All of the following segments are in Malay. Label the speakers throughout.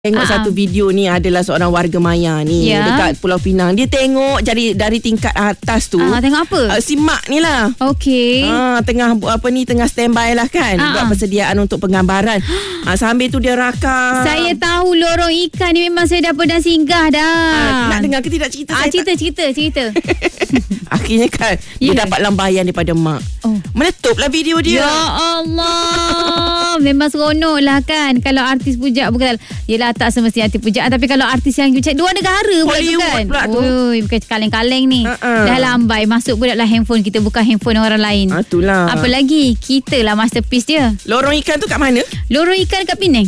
Speaker 1: Tengok satu video ni adalah seorang warga Maya ni dekat Pulau Pinang. Dia tengok dari tingkat atas tu.
Speaker 2: Tengok apa?
Speaker 1: Si mak ni lah.
Speaker 2: Okey.
Speaker 1: Tengah standby lah kan. Buat persediaan untuk penggambaran. Sambil tu dia rakam.
Speaker 2: Saya tahu lorong ikan ni memang saya dah pernah singgah dah.
Speaker 1: Nak dengar ke tidak cerita saya?
Speaker 2: Cerita.
Speaker 1: Akhirnya kan dia dapat lambayan daripada mak. Meletuplah video dia.
Speaker 2: Ya Allah. Memang seronok lah kan. Kalau artis pujak bukan. Yelah tak semestinya artis pujak. Tapi kalau artis yang macam luar negara pula tu kan. Bukan kaleng-kaleng ni. Dah lambai. Masuk pula dalam handphone kita. Bukan handphone orang lain.
Speaker 1: Itulah.
Speaker 2: Apa lagi? Kita lah masterpiece dia.
Speaker 1: Lorong ikan tu kat mana?
Speaker 2: Lorong ikan kat Penang.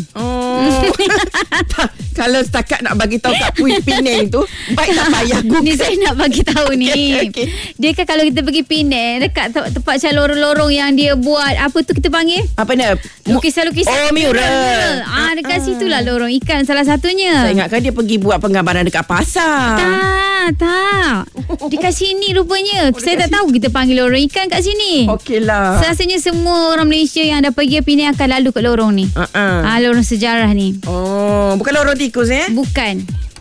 Speaker 1: Kalau setakat nak bagi tahu kat Penang tu, baik tak payah Google.
Speaker 2: Ni saya nak bagi tahu ni. Okay. Dia kan kalau kita pergi Penang, dekat tempat macam lorong-lorong yang dia buat, apa tu kita panggil?
Speaker 1: Apa ni?
Speaker 2: Lukisan-lukisan.
Speaker 1: Mural.
Speaker 2: Dekat situ lah lorong ikan salah satunya.
Speaker 1: Saya ingatkan dia pergi buat penggambaran dekat pasar.
Speaker 2: Tak. Dekat sini rupanya. Saya tak tahu kita panggil lorong ikan kat sini.
Speaker 1: Okeylah.
Speaker 2: Rasanya semua orang Malaysia yang dah pergi Penang akan lalu kat lorong ni. Lorong sejarah ni.
Speaker 1: Bukan lorong tikus
Speaker 2: Bukan.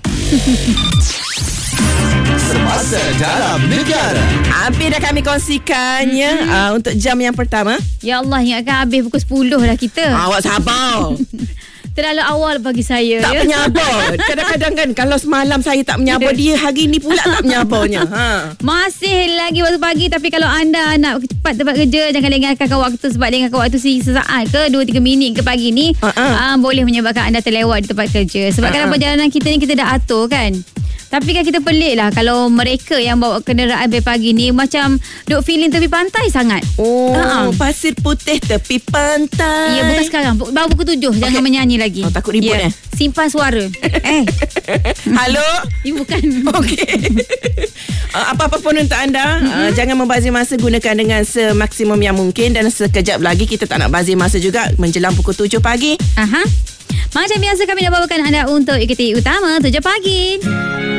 Speaker 3: Semasa dalam negara.
Speaker 1: Habis dah kami kongsikannya untuk jam yang pertama.
Speaker 2: Ya Allah, ingatkan habis pukul 10 dah kita.
Speaker 1: Awak sabar.
Speaker 2: Terlalu awal bagi saya.
Speaker 1: Tak menyabar. Kadang-kadang kan kalau semalam saya tak menyabar, dia hari ni pula tak menyabarnya.
Speaker 2: Masih lagi waktu pagi. Tapi kalau anda nak cepat tempat kerja, jangan lengahkan waktu. Sebab lengahkan waktu sesaat ke 2-3 minit ke pagi ni boleh menyebabkan anda terlewat di tempat kerja. Sebab kadang perjalanan kita ni kita dah atur kan. Tapi kan kita pelik lah kalau mereka yang bawa kenderaan pagi ni macam duk feeling tepi pantai sangat.
Speaker 1: Pasir putih tepi pantai.
Speaker 2: Ya, bukan sekarang. Baru pukul 7. Jangan menyanyi lagi.
Speaker 1: Takut ribut
Speaker 2: Simpan suara.
Speaker 1: Halo?
Speaker 2: Bukan.
Speaker 1: Okey. Apa-apa pun untuk anda, jangan membazir masa, gunakan dengan semaksimum yang mungkin. Dan sekejap lagi kita tak nak bazir masa juga, menjelang pukul 7 pagi.
Speaker 2: Macam biasa kami nak bawakan anda untuk ikuti utama 7 pagi.